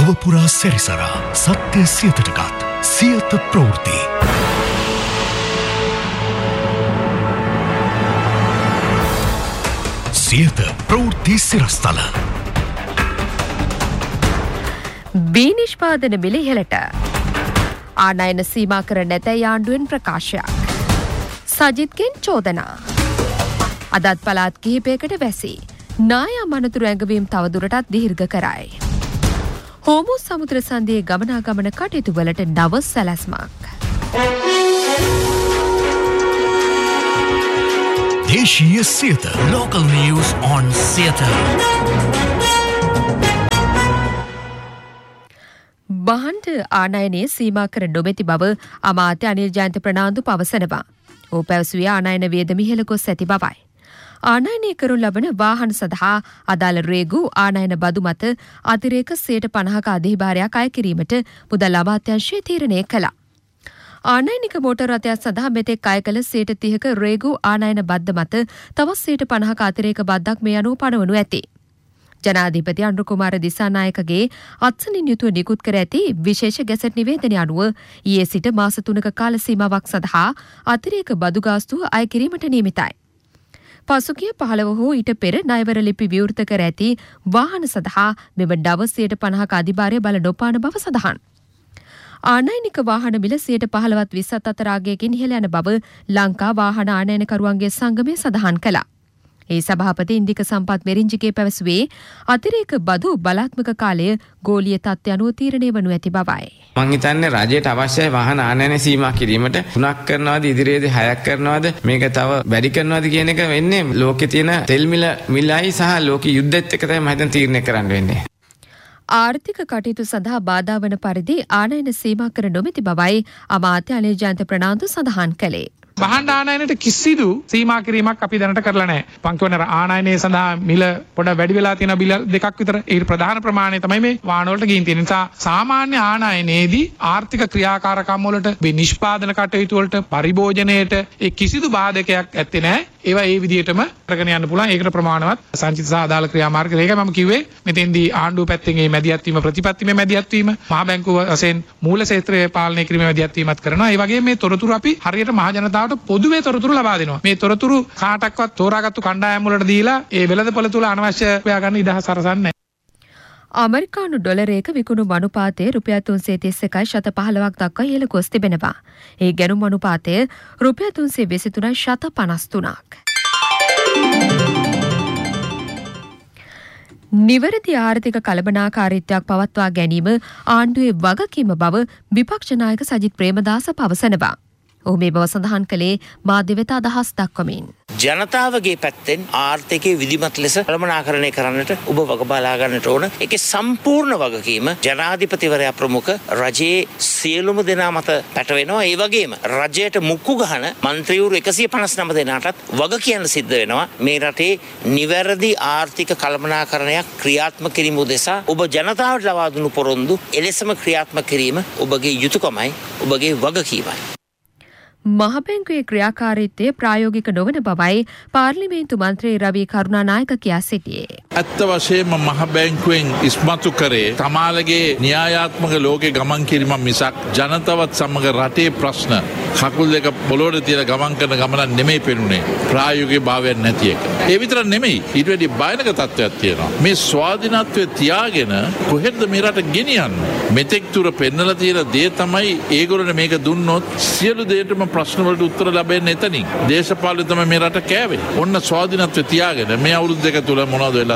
ලොවපුරා සැරිසරා සත්‍ය සියතටගත් සියත ප්‍රවෘත්ති. සියත ප්‍රවෘත්ති සිරස්තල. බී නිෂ්පාදන මිල ඉහළට. ආනයන සීමා කර නැතැයි ආණ්ඩුවෙන් ප්‍රකාශයක්. සජිත්ගෙන් චෝදනා. අදත් පළාත් කිහිපයකට වැසි. නායා මනතුරු ඇඟවීම් තවදුරටත් දීර්ඝ කරයි. හෝමුස් සමුද්‍ර සන්ධියේ ගමනාගමන කටයුතු වලට නව සැලැස්මක්. දේශීය Siyatha local news on Siyatha. බහන්ඩ ආනයනයේ සීමා කර නොමැති බව අමාත්‍ය අනිල් ජයන්ත ප්‍රනාන්දු පවසනවා. ඔහු පැවසුවේ ආනයන වියදම ඉහළ ගොස් ඇති බවයි. ආනයනය කරනු ලබන වාහන සඳහා අදාළ රේගු ආනයන බදු මත අතිරේක 50% අධිභාරයක් අය කිරීමට මුදල් අමාත්‍යාංශය තීරණය කළා. ආනයනික මෝටර් රථයක් සඳහා මෙතෙක් අය කළ 30%ක රේගු ආනයන බද්ද මත තවත් 50%ක අතිරේක බද්දක් මේ අනුව පනවනු ඇති. ජනාධිපති අනුර කුමාර දිසානායකගේ අත්සනින් යුතුව නිකුත් කර ඇති විශේෂ ගැසට් නිවේදනය අනුව ඊයේ සිට මාස 3ක කාල සීමාවක් සඳහා අතිරේක බදු ගාස්තුව අය කිරීමට නියමිතයි. පසුගිය 15 හෝ ඊට පෙර ණයවර ලිපි විවෘත කර ඇති වාහන සඳහා මෙම නව 50% අධිභාරය බල නොපාන බව සඳහන්. ආනයනික වාහන මිල 15%ත් 20ත් අතර ආගයකින් ඉහළ යන බව ලංකා වාහන ආනයනකරුවන්ගේ සංගමය සඳහන් කළා. ඒ සභාපති ඉන්දික සම්පත් මෙරින්ජිගේ පැවසුවේ අතිරේක බදු බලාත්මක කාලය ගෝලීය තත්ත්ව අනුව තීරණය වනු ඇති බවයි. මං හිතන්නේ රජයට අවශ්‍යයි වාහන ආනයන සීමා කිරීමට 3ක් කරනවාද ඉදිරියේදී 6ක් කරනවාද මේක තව වැඩි කරනවාද කියන එක වෙන්නේ ලෝකේ තියෙන තෙල් මිලයි සහ ලෝකීය යුද්ධෙත් එක තමයි මම හිතන්නේ තීරණය කරන්න වෙන්නේ. ආර්ථික කටයුතු සඳහා බාධා වන පරිදි ආනයන සීමා කර නොමැති බවයි අමාත්‍ය අනිල් ජයන්ත ප්‍රනාන්දු සඳහන් කළේ. බහන්ඩ ආනයනයට කිසිදු සීමා කිරීමක් අපි දැනට කරලා නැහැ. පංකවන ආනයනයේ සඳහා මිල පොඩ වැඩි වෙලා තියෙන බිල දෙකක් විතර ඒ ප්‍රධාන ප්‍රමාණය තමයි මේ වාහන වලට ගින් තියෙන නිසා සාමාන්‍ය ආනයනයේදී ආර්ථික ක්‍රියාකාරකම් වලට මේ නිෂ්පාදන කටයුතු වලට පරිභෝජනයේට ඒ කිසිදු බාධකයක් ඇත්තේ නැහැ. ඒවා ඒ විදිහටම කරගෙන යන්න පුළුවන්. ඒකට ප්‍රමාණවත් සංචිත සහ අදාළ ක්‍රියාමාර්ග ඒකයි මම කිව්වේ මෙතෙන්දී ආණ්ඩුව පැත්තෙන් මේ මැදිහත් වීම ප්‍රතිපත්තිමය මැදිහත් වීම මහ බැංකුව වශයෙන් මූල ක්ෂේත්‍රයේ පාලනය කිරීමේ මැදිහත් වීමත් කරනවා. ඒ වගේම මේ තොරතුරු අපි හරියට මහ ජනතාවට පොදුවේ තොරතුරු ලබා දෙනවා. මේ තොරතුරු කාටක්වත් තෝරාගත්තු කණ්ඩායම් වලට දීලා ඒ වෙළඳපොළ තුල අනවශ්‍ය හොයාගන්න ඉඩහස සරසන්නේ අමරිකානු ඩොලරයක විකුණු අනුපාතය රුපියල් 331.15ක් දක්වා ඉහළ ගොස් තිබෙනවා. ඒ ගැනුම් අනුපාතය රුපියල් 323.53ක්. නිවැරදි ආර්ථික කළමනාකාරීත්වයක් පවත්වා ගැනීම ආණ්ඩුවේ වගකීම බව විපක්ෂ නායක සජිත් ප්‍රේමදාස පවසනවා. ඔහු මේ බව සඳහන් කළේ මාධ්‍ය වෙත අදහස් දක්වමින්. ජනතාවගේ පැත්තෙන් ආර්ථිකයේ විධිමත් ලෙස කළමනාකරණය කරන්නට ඔබ වග බලා ගන්නට ඕන. ඒකේ සම්පූර්ණ වගකීම ජනාධිපතිවරයා ප්‍රමුඛ රජයේ සියලුම දෙනා මත පැටවෙනවා. ඒ වගේම රජයට මුක්කු ගහන മന്ത്രിවරු 159 දෙනාටත් වග කියන්න සිද්ධ වෙනවා. මේ රටේ නිවැරදි ආර්ථික කළමනාකරණයක් ක්‍රියාත්මක කිරීම උදෙසා ඔබ ජනතාවට ලබා දුණු පොරොන්දු එලෙසම ක්‍රියාත්මක කිරීම ඔබගේ යුතුයකමයි, ඔබගේ වගකීමයි. මහ බැංකුවේ ක්‍රියාකාරීත්වය ප්‍රායෝගික නොවන බවයි පාර්ලිමේන්තු මන්ත්‍රී රවී කරුණානායක කියා සිටියේ. ඇත්ත වශයෙන්ම මහ බැංකුවෙන් ඉස්මතු කරේ තමාලගේ න්‍යායාත්මක ලෝකේ ගමන් කිරීම මිසක් ජනතාවත් සමග රටේ ප්‍රශ්න කකුල් දෙක පොළොවට තියලා ගමන් කරන ගමනක් නෙමෙයි පෙනුනේ. ප්‍රායෝගික භාවයක් නැති එක. ඒ විතරක් නෙමෙයි ඊට වැඩි භයානක තත්ත්වයක් තියෙනවා. මේ ස්වාධීනත්වය තියාගෙන කොහෙද මේ රට ගෙනියන්නේ? මෙතෙක් තුර පෙන්නලා තියෙන දේ තමයි ඒගොල්ලෝ මේක දුන්නොත් සියලු දේටම ප්‍රශ්න වලට උත්තර ලැබෙන්නේ එතනින්. දේශපාලනය තමයි මේ රට කෑවේ. ඔන්න ස්වාධීනත්වය තියාගෙන මේ අවුරුදු දෙක තුල මොනවද වෙලා?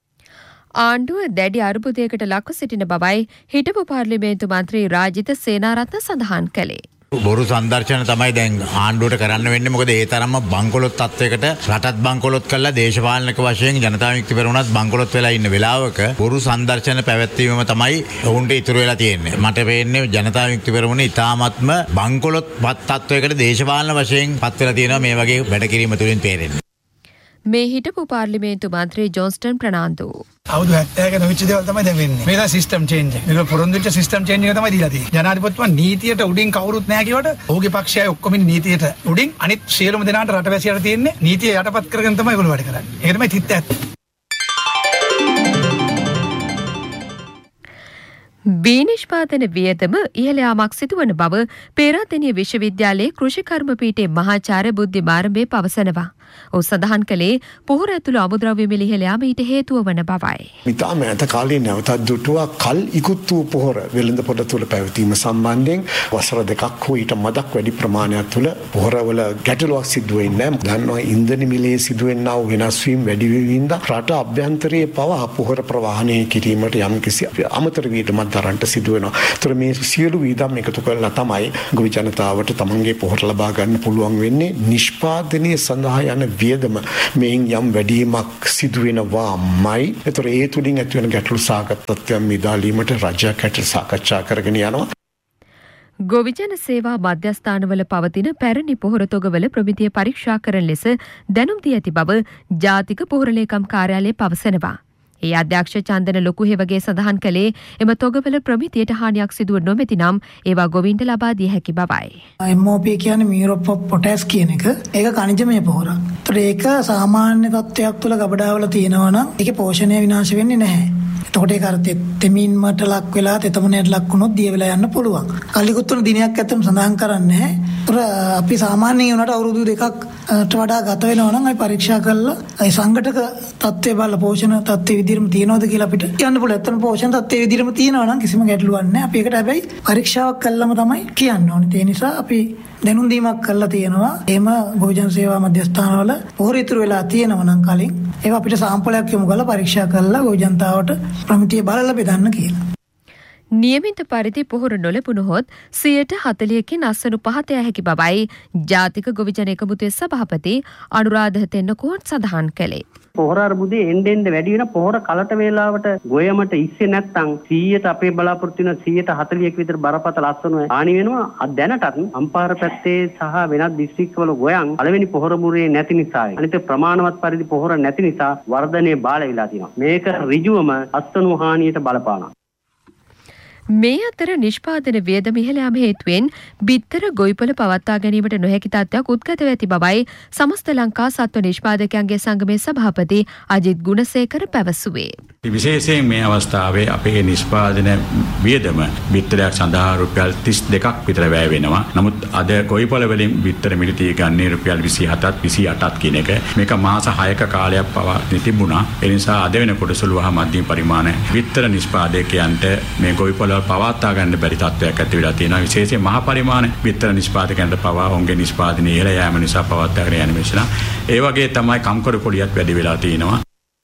ආණ්ඩුව දැඩි අර්බුදයකට ලක්ව සිටින බවයි හිටපු පාර්ලිමේන්තු මන්ත්‍රී රාජිත සේනාරත්න සඳහන් කළේ. බොරු සංදර්ශන තමයි දැන් ආණ්ඩුවට කරන්න වෙන්නේ. මොකද ඒ තරම්ම බංකොලොත් තත්වයකට රටත් බංකොලොත් කළා දේශපාලනික වශයෙන් ජනතා විමුක්ති පෙරමුණත් බංකොලොත් වෙලා ඉන්න වෙලාවක බොරු සංදර්ශන පැවැත්වීම තමයි ඔවුන්ට ඉතුරු වෙලා තියෙන්නේ. මට පේන්නේ ජනතා විමුක්ති පෙරමුණ ඉතාමත්ම බංකොලොත් තත්වයකට දේශපාලන වශයෙන් පත් වෙලා තියෙනවා මේ වගේ වැඩ කිරීම තුලින් තේරෙන්නේ. මේ හිටපු පාර්ලිමේන්තු මන්ත්‍රී ජොන්ස්ටන් ප්‍රනාන්දු අවුරුදු 70ක නොවිච්ච දේවල් තමයි දැන් වෙන්නේ. මේක සිස්ටම් චේන්ජ් එක. මේක පොරොන්දු වෙච්ච සිස්ටම් චේන්ජ් එක තමයි දීලා තියෙන්නේ. ජනාධිපතිතුමා නීතියට උඩින් කවුරුත් නැහැ කියවට ඔහුගේ පක්ෂයයි ඔක්කොම නීතියට උඩින් අනිත් සියලුම දෙනාට රටවැසියන්ට තියෙන්නේ නීතිය යටපත් කරගෙන තමයි ඒගොල්ලෝ වැඩ කරන්නේ. ඒක තමයි තිත්ත ඇත්ත. බීනිෂ්පාදන වියදම ඉහළ යාමක් සිදුවන බව පේරාදෙණිය විශ්වවිද්‍යාලයේ කෘෂිකර්ම පීඨයේ මහාචාර්ය බුද්ධි මාරඹේ පවසනවා. ඔහු සඳහන් කළේ පොහොර ඇතුළු අමුද්‍රව්‍ය මිල ඉහළ යාම ඊට හේතුව වන බවයි. ඉතාම ඈත කාලේ නැවතත් දුටුවා කල් ඉක්ුත් වූ පොහොර වෙළඳපොළ තුළ පැවතීම සම්බන්ධයෙන් වසර දෙකක් හෝ ඊට මදක් වැඩි ප්‍රමාණයක් තුළ පොහොරවල ගැටලුවක් සිදු වෙන්නේ නැහැ. දන්නවා ඉන්ධන මිලේ සිදුවෙනා වූ වෙනස් වීම වැඩි වීමින්ද රට අභ්‍යන්තරයේ පවා පොහොර ප්‍රවාහනය කිරීමට යම්කිසි අමතර වියදමක් දරන්නට සිදු වෙනවා. ඒතර මේ සියලු වියදම් එකතු කරලා තමයි ගොවි ජනතාවට තමන්ගේ පොහොර ලබා ගන්න පුළුවන් වෙන්නේ. නිෂ්පාදනය සඳහා යන වියදම මේන් යම් වැඩිවීමක් සිදු වෙනවාමයි. ඒතර ඒ තුලින් ඇතිවන ගැටලු සාකච්ඡාත්වයන් මිදාලීමට රජයක් හැට සාකච්ඡා කරගෙන යනවා. ගොවිජන සේවා මධ්‍යස්ථානවල පවතින පැරණි පොහොර තොගවල ප්‍රමිතිය පරීක්ෂා කරන ලෙස දැනුම් දී ඇති බව ජාතික පොහොර ලේකම් කාර්යාලය පවසනවා. ඒ අධ්‍යක්ෂ චන්දන ලොකුහෙවගේ සඳහන් කළේ එම තොගවල ප්‍රමිතියට හානියක් සිදුව නොමැති නම් ඒවා ගොවීන්ට ලබා දිය හැකි බවයි. MOP කියන්නේ මියුරොප් පොටෑස් කියන එක. ඒක කනිජමය පොහොරක්. ඒතර ඒක සාමාන්‍ය තත්ත්වයක් තුළ ගබඩාවල තියෙනවා නම් ඒකේ පෝෂණය විනාශ වෙන්නේ නැහැ. එතකොට ඒක අර තෙමින්මට ලක් වෙලා තෙතමනයට ලක් වුණොත් දිය වෙලා යන්න පුළුවන්. කල්ලිකුත් තුන දිනයක් ඇත්තම සඳහන් කරන්නේ නැහැ. ඒතර අපි සාමාන්‍යයෙන් උනට අවුරුදු දෙකක්ට වඩා ගත වෙනවා නම් අපි පරීක්ෂා කරලා ඒ සංඝටක තත්ත්වය බලලා පෝෂණ තත්ත්වය විදිහටම තියනවද කියලා අපිට කියන්න පුළුවන්. ඇත්තම පෝෂණ තත්ත්වය විදිහටම තියනවා නම් කිසිම ගැටලුවක් නැහැ. අපි ඒකට හැබැයි පරීක්ෂාවක් කළාම තමයි කියන්න ඕනේ. ඒ නිසා අපි දැනුම් දීමක් කරලා තියෙනවා. එහෙම ගොවිජන සේවා මධ්‍යස්ථානවල පොහොර ඉතුරු වෙලා තියෙනවා නම් කලින් ඒවා අපිට සාම්පලයක් යොමු කරලා පරීක්ෂා කරලා ගොවිජනතාවට ප්‍රමිතිය බලලා බෙදන්න කියලා. නියමිත පරිදි පොහොර නොලැබුණහොත් 40%කින් අස්සනු පහත යා හැකි බවයි ජාතික ගොවිජන එකමුතුවේ සභාපති අනුරාධ තෙන්නකෝන් සඳහන් කළේ. පොහොර අර්බුදේ එන්නෙන් වැඩි වෙන පොහොර කලට වේලාවට ගොයමට ඉස්සේ නැත්නම් 100ට අපේ බලාපොරොත්තු වෙන 140ක විතර බරපතල අස්සනු හානි වෙනවා. දැනටත් අම්පාර පැත්තේ සහ වෙනත් දිස්ත්‍රික්කවල ගොයන් පළවෙනි පොහොර මුරේ නැති නිසායි. අනිත් ප්‍රමාණවත් පරිදි පොහොර නැති නිසා වර්ධනයේ බාල වෙලා තියෙනවා. මේක ඍජුවම අස්සනු හානියට බලපානවා. මේ අතර නිෂ්පාදන වියදම ඉහළ යාම හේතුවෙන් බිත්තර ගොවිපළ පවත්වා ගැනීමට නොහැකි තත්ත්වයක් උද්ගත ඇති බවයි සමස්ත ලංකා සත්ව නිෂ්පාදකයන්ගේ සංගමේ සභාපති අජිත් ගුණසේකර පැවසුවේ. විශේෂයෙන් මේ අවස්ථාවේ අපේ නිෂ්පාදන වියදම බිත්තරයක් සඳහා රුපියල් 32ක් විතර වැය වෙනවා. නමුත් අද ගොවිපළ වලින් බිත්තර මිලදී ගන්නේ රුපියල් 27ත් 28ත් කියන එක මේක මාස 6ක කාලයක් පවා තිබුණා. ඒ නිසා අද වෙනකොට සුළු හා මධ්‍යම පරිමාණ බිත්තර නිෂ්පාදකයන්ට මේ ගොවිපළ පවත්වා ගන්න බැරි තත්ත්වයක් ඇති වෙලා තියෙනවා. විශේෂයෙන් මහ පරිමාණ බිත්තර නිෂ්පාදකයන්ට පවා ඔවුන්ගේ නිෂ්පාදනය ඉහළ යාම නිසා පවත්වාගෙන යන නිසා ඒ වගේ තමයි කම්කරු පොලියත් වැඩි වෙලා තියෙනවා.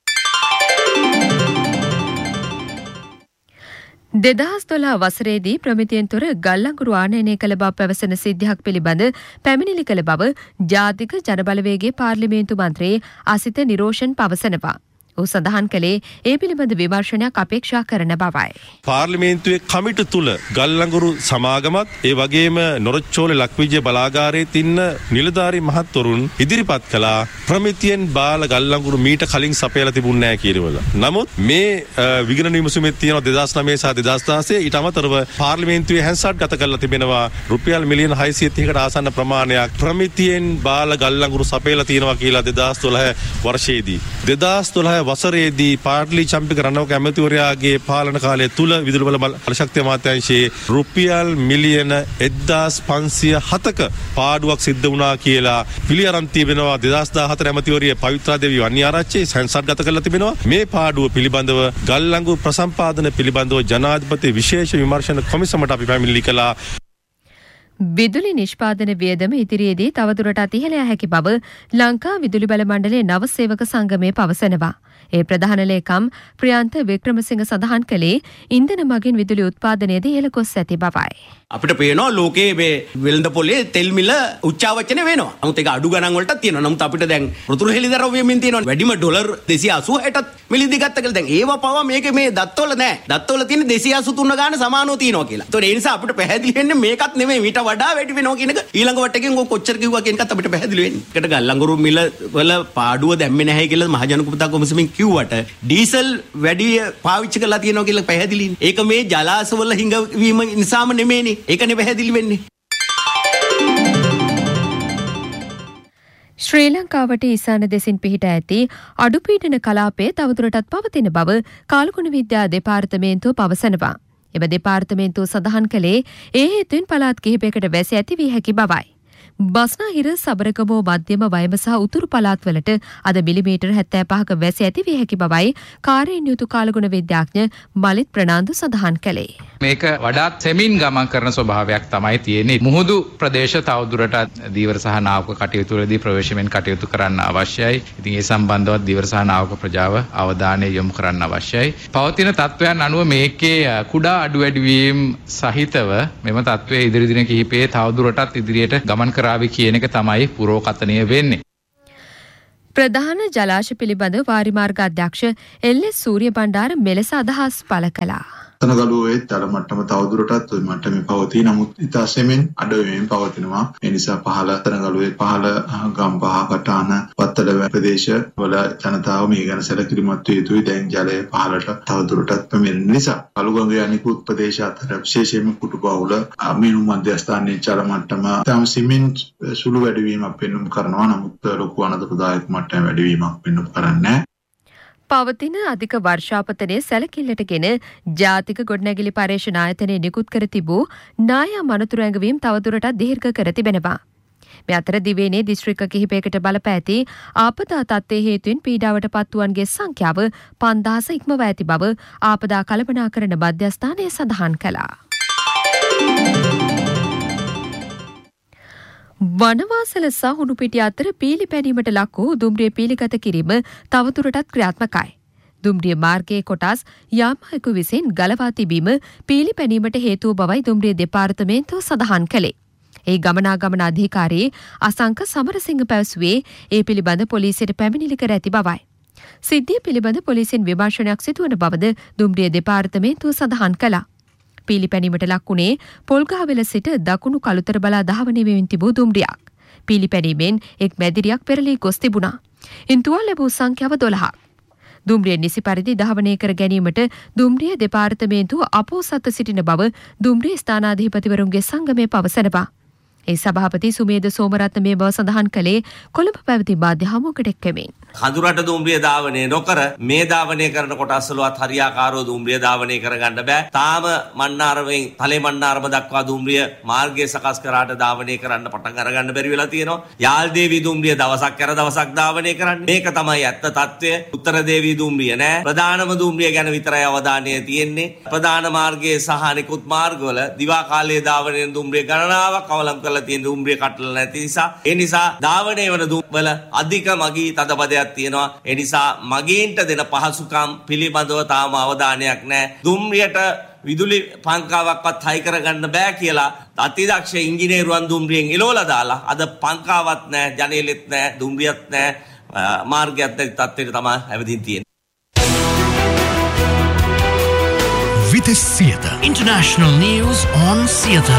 2012 වසරේදී ප්‍රමිතියෙන් තොර ගල්ලංගුරු ආනයනය කළ බව පැවසෙන සිද්ධියක් පිළිබඳ පැමිණිලි කළ බව ජාතික ජනබලවේගයේ පාර්ලිමේන්තු මන්ත්‍රී අසිත නිරෝෂන් පවසනවා. ඔහු සඳහන් කළේ ඒ පිළිබඳ විමර්ශනයක් අපේක්ෂා කරන බවයි. පාර්ලිමේන්තුවේ කමිටු තුල ගල්ලංගුරු සමාගමත් ඒ වගේම නොරොච්චෝලේ ලක්විජය බලාගාරයේ ඉන්න නිලධාරී මහත්වරුන් ඉදිරිපත් කළා ප්‍රමිතියෙන් බාල ගල්ලංගුරු මීට කලින් සපයලා තිබුණ නැහැ කියලා. නමුත් මේ විගණන විමසුමේ තියෙන 2009 සහ 2016 ඊට අමතරව පාර්ලිමේන්තුවේ හැන්සට් ගත කරලා තිබෙනවා රුපියල් මිලියන 630කට ආසන්න ප්‍රමාණයක් ප්‍රමිතියෙන් බාල ගල්ලංගුරු සපයලා තියෙනවා කියලා 2012 වර්ෂයේදී. 2012 වසරේදී පාර්ලි චම්පික රණවක ඇමතිවරයාගේ පාලන කාලය තුල විදුලි බල ශක්තිය අමාත්‍යාංශයේ රුපියල් මිලියන 1507ක පාඩුවක් සිද්ධ වුණා කියලා පිළි අරන් තිබෙනවා. 2014 ඇමතිවරිය පවිත්‍රා දේවී වන්නිආරච්චි සංසද් ගත කරලා තිබෙනවා. මේ පාඩුව පිළිබඳව ගල්ලංගු ප්‍රසම්පාදන පිළිබඳව ජනාධිපති විශේෂ විමර්ශන කොමිසමට අපි පැමිණිලි කළා. විදුලි නිෂ්පාදන වියදම ඉදිරියේදී තවදුරටත් ඉහළ යා හැකි බව ලංකා විදුලි බල මණ්ඩලයේ නව සේවක සංගමය පවසනවා. ඒ ප්‍රධාන ලේකම් ප්‍රියන්ත වික්‍රමසිංහ සඳහන් කළේ ඉන්ධන මගින් විදුලි උත්පාදනයේදී ඉහළ ගොස් ඇති බවයි. අපිට පේනවා ලෝකයේ මේ වෙළඳ පොලේ තෙල් මිල උච්චාවචන වෙනවා. නමුත් ඒක අඩු ගණන් වලටත් තියෙනවා. නමුත් අපිට දැන් පොතුරු හෙළිදරව් වෙමින් තියෙනවා. වැඩිම ඩොලර් 286ටත් මිලදී ගත්ත කියලා. දැන් ඒව පවා මේක මේ දත්වල නැහැ. දත්වල තියෙන 283 ගාන සමානව තියෙනවා කියලා. ඒතකොට ඒ නිසා අපිට පැහැදිලි වෙන්නේ මේකත් නෙමෙයි මීට වඩා වැඩි වෙනවා කියන එක ඊළඟ වටේකින් කොච්චර කිව්වා කියන එකත් අපිට පැහැදිලි වෙන්නේ. ඒකට ගල්ලංගුරු මිල වල පාඩුව දැම්මේ නැහැ කියලා මහජන කුපතා කොමිසමෙන් කිව්වට ඩීසල් වැඩි පාවිච්චි කරලා තියෙනවා කියලා පැහැදිලිනේ. ඒක මේ ජලාශවල හිඟවීම නිසාම නෙමෙයිනේ. ඒකනේ පැහැදිලි වෙන්නේ. ශ්‍රී ලංකාවට ඊසාන දෙසින් පිහිට ඇති අඩුපීඩන කලාපයේ තවදුරටත් පවතින බව කාලගුණ විද්‍යා දෙපාර්තමේන්තුව පවසනවා. එම දෙපාර්තමේන්තුව සඳහන් කළේ ඒ හේතුවෙන් පළාත් කිහිපයකට වැසි ඇති වී හැකි බවයි. බස්නාහිර සබරගමෝ මධ්‍යම වයඹ සහ උතුරු පළාත්වලට අද මිලිමීටර් 75ක වැසි ඇති වී හැකි බවයි කාර්යයෙන් යුතු කාලගුණ විද්‍යාඥ මලිත් ප්‍රනාන්දු සඳහන් කළේ. මේක වඩාත් සෙමින් ගමන් කරන ස්වභාවයක් තමයි තියෙන්නේ. මුහුදු ප්‍රදේශ තවදුරටත් දීවර සහ නාවක කටයුතු වලදී ප්‍රවේශමෙන් කටයුතු කරන්න අවශ්‍යයි. ඉතින් ඒ සම්බන්ධවත් දීවර සහ නාවක ප්‍රජාව අවධානය යොමු කරන්න අවශ්‍යයි. පවතින තත්ත්වයන් අනුව මේකේ කුඩා අඩු වැඩි වීම සහිතව මෙම තත්ත්වයේ ඉදිරි දින කිහිපයේ තවදුරටත් ඉදිරියට ගමන් කරાવી කියන එක තමයි පුරෝකථනය වෙන්නේ. ප්‍රධාන ජලාශ පිළිබඳ වාරිමාර්ග අධ්‍යක්ෂ එල්.එස්. සූරිය බණ්ඩාර මෙලෙස අදහස් පළ කළා. තනගලුවේ ජල මට්ටම තවදුරටත් ওই මට්ටමේ පවතී. නමුත් ඉතා සෙමින් අඩු වෙමින් පවතිනවා. ඒ නිසා පහළ තනගලුවේ පහළ ගම්පහ කටාන වත්තල ප්‍රදේශ වල ජනතාව මේ ගැන සැලකිලිමත් විය යුතුයි. දැන් ජලය පහළට තවදුරටත් පැමිණෙන නිසා කළුගඟේ අනිකුත් ප්‍රදේශ අතර විශේෂයෙන්ම කුටුබහුල මිනු මධ්‍යස්ථානයේ ජල මට්ටම තම සෙමින් සුළු වැඩිවීමක් පෙන්වුම් කරනවා. නමුත් ලොකු අනතුරුදායක මට්ටම වැඩිවීමක් පෙන්වුම් කරන්නේ පවතින අධික වර්ෂාපතනය සැලකිල්ලටගෙන ජාතික ගොඩනැගිලි පර්යේෂණ ආයතනය නිකුත් කර තිබූ නායා මනතුරු ඇඟවීම් තවදුරටත් දීර්ඝ කර තිබෙනවා. මේ අතර දිවයිනේ දිස්ත්‍රික්ක කිහිපයකට බලපෑති ආපදා තත්ත්වයේ හේතුවෙන් පීඩාවට පත්වුවන්ගේ සංඛ්‍යාව 5000 ඉක්මවා ඇති බව ආපදා කළමනාකරණ මධ්‍යස්ථානය සඳහන් කළා. වනවාසල සහ හුණුපිටිය අතර පීලි පැනීමට ලක් වූ දුම්රිය පීලිගත කිරීම තවදුරටත් ක්‍රියාත්මකයි. දුම්රිය මාර්ගයේ කොටස් යාමහකු විසින් ගලවා තිබීම පීලි පැනීමට හේතුව බවයි දුම්රිය දෙපාර්තමේන්තුව සඳහන් කළේ. ඒ ගමනාගමන අධිකාරී අසංක සමරසිංහ පැවසුවේ ඒ පිළිබඳ පොලිසියට පැමිණිලි කර ඇති බවයි. සිද්ධිය පිළිබඳ පොලිසියෙන් විමර්ශනයක් සිදුවන බවද දුම්රිය දෙපාර්තමේන්තුව සඳහන් කළා. පීලි පැනීමට ලක්ුණේ පොල්ගහවෙල සිට දකුණු කළුතර බලා ධාවනය වෙමින් තිබූ දුම්රියක්. පීලි පැනීමෙන් එක් මැදිරියක් පෙරළී ගොස් තිබුණා. ඉන් තුවාල ලැබූ සංඛ්‍යාව 12ක්. දුම්රිය නිසි පරිදි ධාවනය කර ගැනීමට දුම්රිය දෙපාර්තමේන්තුව අපෝසත්ව සිටින බව දුම්රිය ස්ථානාධිපතිවරුන්ගේ සංගමය පවසනවා. ඒ සභාපති සුමේද සෝමරත්න මේ බව සඳහන් කළේ කොළඹ පැවති මාධ්‍ය හමුවකට එක්වමින්. කඳුරට දුම්රිය ධාවනය නොකර මේ ධාවනය කරන කොටස්වලවත් හරියාකාරව දුම්රිය ධාවනය කරගන්න බෑ. තාම මන්නාරමෙන් තලේ මන්නාරම දක්වා දුම්රිය මාර්ගය සකස් කරාට ධාවනය කරන්න පටන් අරගන්න බැරි වෙලා තියෙනවා. යාල්දේවි දුම්රිය දවසක් කර දවසක් ධාවනය කරන්නේ. මේක තමයි ඇත්ත తත්වය. උත්තර දේවි දුම්රිය නෑ. ප්‍රධානම දුම්රිය ගැන විතරයි අවධානය තියෙන්නේ. ප්‍රධාන මාර්ගයේ සහ අනිකුත් මාර්ගවල දිවා කාලයේ ධාවනය දුම්රිය ගණනාවක් අවලම් කරලා තියෙන දුම්රිය කටල නැති නිසා ඒ නිසා ධාවනය වන දුම්වල අධික මගී තදබදයක් තියෙනවා. ඒ නිසා මගීන්ට දෙන පහසුකම් පිළිබඳව තාම අවධානයක් නැහැ. දුම්රියට විදුලි පංකාවක්වත් හයි කරගන්න බෑ කියලා අතිදක්ෂ ඉංජිනේරුවන් දුම්රියෙන් එලවලා දාලා අද පංකාවක් නැහැ, ජනේලෙත් නැහැ, දුම්රියත් නැහැ, මාර්ගයත් නැති තත්ත්වයට තමයි ඇවිදින් තියෙන්නේ. Vides Siyata International News on Siyata.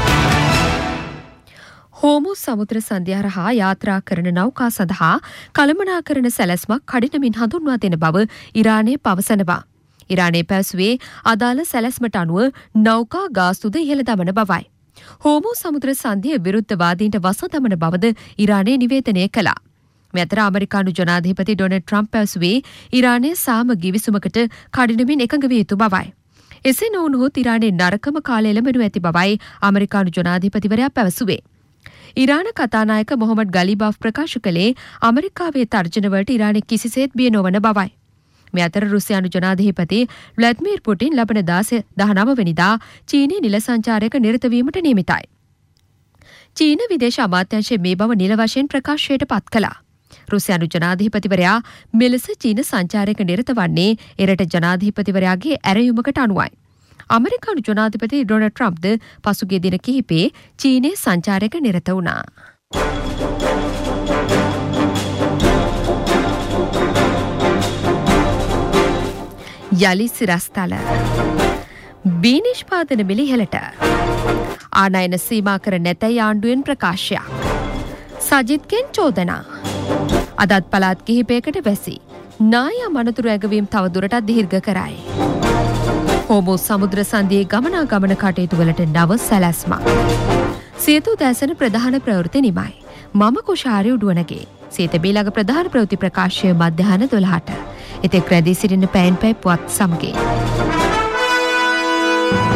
හෝමුස් සමුද්‍ර සන්ධිය හරහා යාත්‍රා කරන නෞකා සඳහා කළමනාකරණ සැලැස්මක් කඩිනමින් හඳුන්වා දෙන බව ඉරානය පවසනවා. ඉරානය පැවසුවේ අදාළ සැලැස්මට අනුව නෞකා ගාස්තුද ඉහළ දමන බවයි. හෝමුස් සමුද්‍ර සන්ධිය විරුද්ධවාදීන්ට වස දමන බවද ඉරානය නිවේදනය කළා. මේ අතර ඇමරිකානු ජනාධිපති ඩොනල්ඩ් ට්‍රම්ප් පැවසුවේ ඉරානය සාම ගිවිසුමකට කඩිනමින් එකඟ විය යුතු බවයි. එසේ නොවුනහොත් ඉරානයේ නරකම කාලය එළඹෙනු ඇති බවයි ඇමරිකානු ජනාධිපතිවරයා පැවසුවේ. ඉරාන කතානායක මොහොමඩ් ගලිබාෆ් ප්‍රකාශ කළේ ඇමරිකාවේ තර්ජනවලට ඉරානය කිසිසේත් බිය නොවන බවයි. මේ අතර රුසියානු ජනාධිපති ව්ලාදිමිර් පුටින් ලබන 19 වෙනිදා චීනයේ නිල සංචාරයක නිරත වීමට නියමිතයි. චීන විදේශ අමාත්‍යාංශය මේ බව නිල වශයෙන් ප්‍රකාශයට පත් කළා. රුසියානු ජනාධිපතිවරයා මෙලෙස චීන සංචාරයක නිරත වන්නේ එරට ජනාධිපතිවරයාගේ ඇරයුමකට අනුවයි. ඇමරිකානු ජනාධිපති ඩොනල්ඩ් ට්‍රම්ප්ද පසුගිය දින කිහිපේ චීනයේ සංචාරයක නිරත වුණා. යලි සිරස්තල බීනිෂ්පාදන මිල ඉහළට ආනයන සීමා කර නැතැයි ආණ්ඩුවෙන් ප්‍රකාශයක්. සජිත්ගෙන් චෝදනා අදත් පළාත් කිහිපයකට වැසි නායා මනතුරු ඇගවීම් තවදුරටත් දීර්ඝ කරයි. හෝමුස් සමුද්‍ර සන්ධියේ ගමනාගමන කටයුතු වලට නව සැලැස්මක්. සියත උදෑසන ප්‍රධාන ප්‍රවෘත්ති නිමයි. මම කුෂාරි උඩුවනගේ. සියත බීලග ප්‍රධාන ප්‍රවෘත්ති ප්‍රකාශය මධ්‍යහන 12ට. එතෙක් රැඳී සිටින පෑන් පැයි පුවත් සමගින්.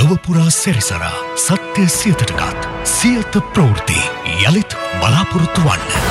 ඔබපුරා සැරිසරා සත්‍ය සියතටගත් සියත ප්‍රවෘත්ති යළිත් බලාපොරොත්තු වන්න.